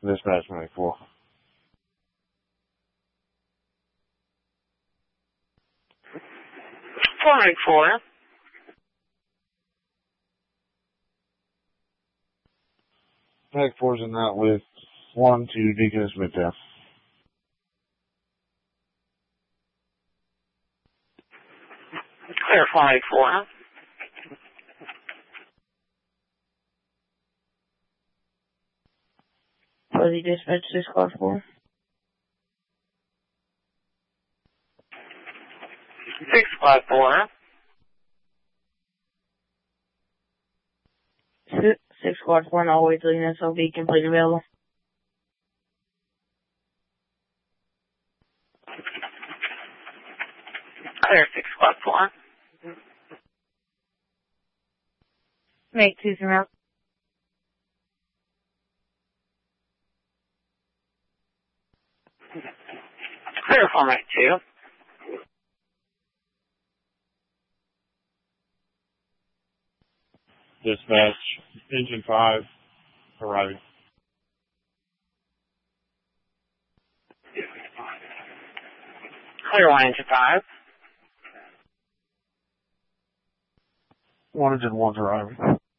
Dispatch 94. Flight 4. Tag 4's in that with 1 to Deacon Midtown. Clear Flight 4. Was he dispatched to Squad 4? 6 Squad 4. 6 Squad 4 and all the way to the SOV, complete available. Clear 6 Squad 4. Make 2 from out. Clear Format 2. Dispatch, Engine 5, arriving. Clear 1 Engine 5. 1 Engine 1's arriving.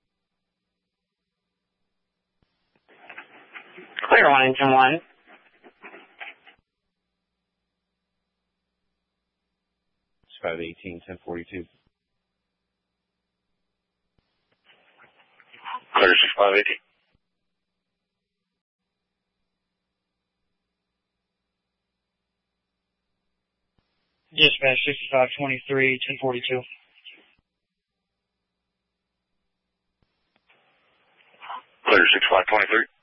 Clear 1 Engine 1. Dispatch 18, 1042. Clear 6580. Dispatch 6523, 1042. Clear 6523.